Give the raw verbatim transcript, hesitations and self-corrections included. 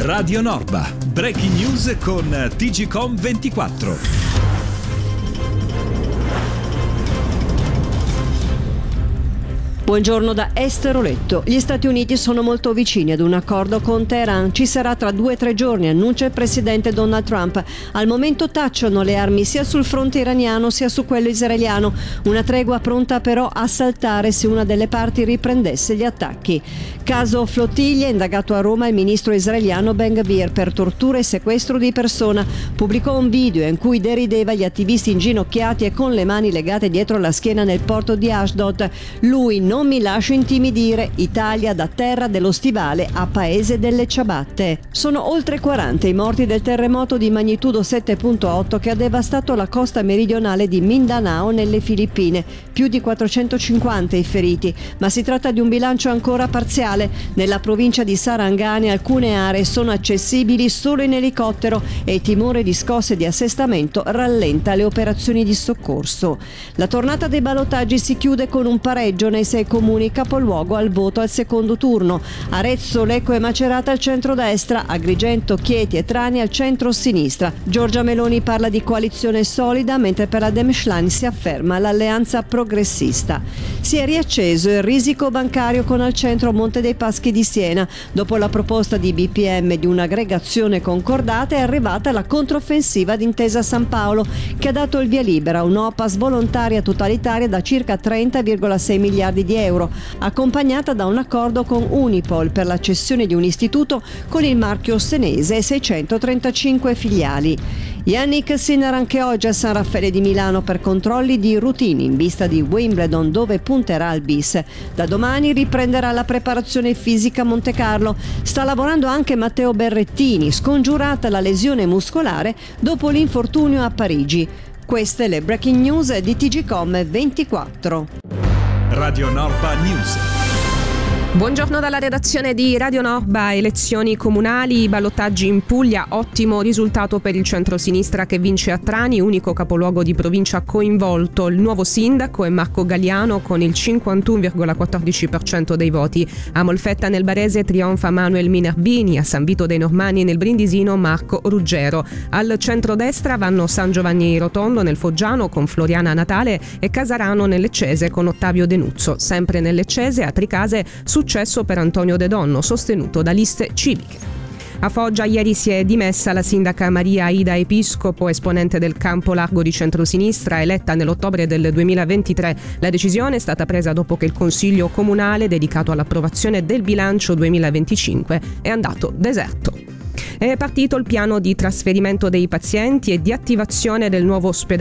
Radio Norba, breaking news con T G Com ventiquattro. Buongiorno da Esther Oletto. Gli Stati Uniti sono molto vicini ad un accordo con Teheran. Ci sarà tra due o tre giorni, annuncia il presidente Donald Trump. Al momento tacciono le armi sia sul fronte iraniano sia su quello israeliano. Una tregua pronta però a saltare se una delle parti riprendesse gli attacchi. Caso Flottiglia, indagato a Roma il ministro israeliano Ben Gvir per tortura e sequestro di persona. Pubblicò un video in cui derideva gli attivisti inginocchiati e con le mani legate dietro la schiena nel porto di Ashdod. Lui non Non mi lascio intimidire, Italia da terra dello stivale a paese delle ciabatte. Sono oltre quaranta i morti del terremoto di magnitudo sette virgola otto che ha devastato la costa meridionale di Mindanao nelle Filippine, più di quattrocentocinquanta i feriti, ma si tratta di un bilancio ancora parziale. Nella provincia di Sarangani alcune aree sono accessibili solo in elicottero e il timore di scosse di assestamento rallenta le operazioni di soccorso. La tornata dei ballottaggi si chiude con un pareggio nei sei comuni capoluogo al voto al secondo turno. Arezzo, Lecco e Macerata al centrodestra, Agrigento, Chieti e Trani al centro-sinistra. Giorgia Meloni parla di coalizione solida, mentre per la Demschlein si afferma l'alleanza progressista. Si è riacceso il risico bancario con al centro Monte dei Paschi di Siena. Dopo la proposta di B P M di un'aggregazione concordata è arrivata la controffensiva di Intesa San Paolo, che ha dato il via libera a un'O P A S volontaria totalitaria da circa trenta virgola sei miliardi di euro, accompagnata da un accordo con Unipol per la cessione di un istituto con il marchio senese e seicentotrentacinque filiali. Yannick Sinner anche oggi a San Raffaele di Milano per controlli di routine in vista di Wimbledon, dove punterà al bis. Da domani riprenderà la preparazione fisica a Montecarlo. Sta lavorando anche Matteo Berrettini, scongiurata la lesione muscolare dopo l'infortunio a Parigi. Queste le breaking news di T G Com ventiquattro. Radio Norba News. Buongiorno dalla redazione di Radio Norba. Elezioni comunali, ballottaggi in Puglia, ottimo risultato per il centrosinistra che vince a Trani, unico capoluogo di provincia coinvolto. Il nuovo sindaco è Marco Galliano con il cinquantuno virgola quattordici per cento dei voti. A Molfetta nel Barese trionfa Manuel Minerbini, a San Vito dei Normanni nel Brindisino Marco Ruggero. Al centrodestra vanno San Giovanni Rotondo nel Foggiano con Floriana Natale e Casarano nel Leccese con Ottavio Denuzzo. Sempre nel Leccese a Tricase successo per Antonio De Donno, sostenuto da liste civiche. A Foggia ieri si è dimessa la sindaca Maria Aida Episcopo, esponente del campo largo di centrosinistra, eletta nell'ottobre del duemilaventitré. La decisione è stata presa dopo che il Consiglio Comunale, dedicato all'approvazione del bilancio duemilaventicinque, è andato deserto. È partito il piano di trasferimento dei pazienti e di attivazione del nuovo ospedale